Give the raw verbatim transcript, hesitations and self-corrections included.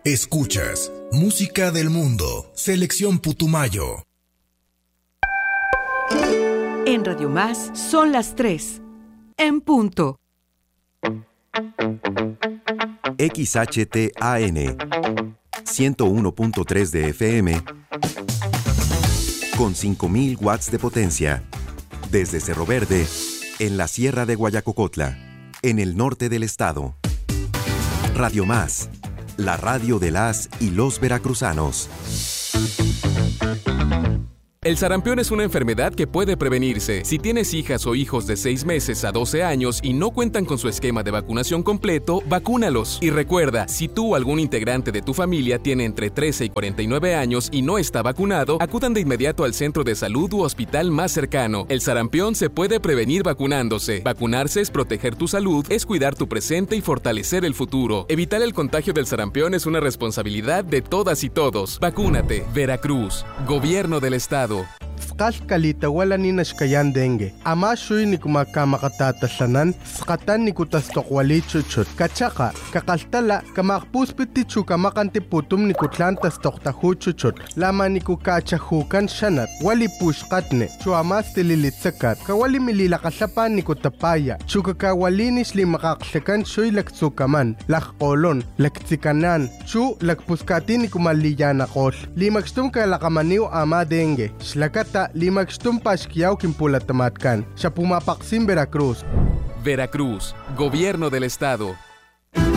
Escuchas Música del Mundo, Selección Putumayo. En Radio Más son las tres. En punto. X H T A N ciento uno punto tres de F M con cinco mil watts de potencia. Desde Cerro Verde, en la Sierra de Guayacocotla, en el norte del estado. Radio Más, la radio de las y los veracruzanos. El sarampión es una enfermedad que puede prevenirse. Si tienes hijas o hijos de seis meses a doce años y no cuentan con su esquema de vacunación completo, vacúnalos. Y recuerda, si tú o algún integrante de tu familia tiene entre trece y cuarenta y nueve años y no está vacunado, acudan de inmediato al centro de salud u hospital más cercano. El sarampión se puede prevenir vacunándose. Vacunarse es proteger tu salud, es cuidar tu presente y fortalecer el futuro. Evitar el contagio del sarampión es una responsabilidad de todas y todos. Vacúnate. Veracruz. Gobierno del Estado. Skal kalita wala ni nashkayan dengue. Ama shuy ni kumakamakatatasanan, skatan ni kutastokwali chuchut. Kachaka, kakaltala, kamakpuspiti chukamakanti putum ni kutlan tastoktahu chuchut. Lama ni kukachahukan shanat, wali pushkatne, chuamas tililitsakat, kawali mililakasapan ni kutapaya, chukakawalinis li makaksekan shuy laktsukaman, lakkolon, laktsikanan, chu lakpuskati ni kumaliyanakol. Limakstum kalakamaniw ama dengue. Shlakata limakstum pashkiyaw kimpulatamatkan. Siya pumapaksim Veracruz. Veracruz, Gobierno del Estado.